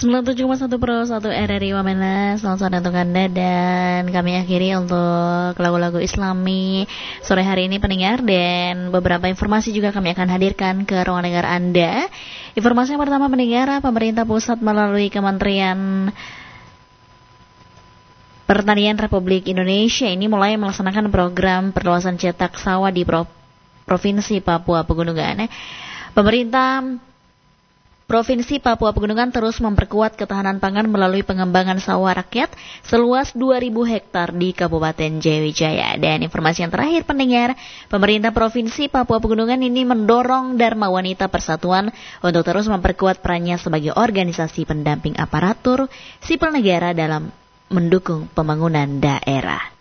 97,1 Pro 1 RRI Wamena. Selamat sore untuk Anda. Dan kami akhiri untuk lagu-lagu Islami sore hari ini pendengar. Dan beberapa informasi juga kami akan hadirkan ke ruang dengar Anda. Informasi yang pertama pendengar, pemerintah pusat melalui Kementerian Pertanian Republik Indonesia ini mulai melaksanakan program perluasan cetak sawah di Provinsi Papua Pegunungan. Pemerintah Provinsi Papua Pegunungan terus memperkuat ketahanan pangan melalui pengembangan sawah rakyat seluas 2.000 hektar di Kabupaten Jayawijaya. Dan informasi yang terakhir pendengar, pemerintah Provinsi Papua Pegunungan ini mendorong Dharma Wanita Persatuan untuk terus memperkuat perannya sebagai organisasi pendamping aparatur sipil negara dalam mendukung pembangunan daerah.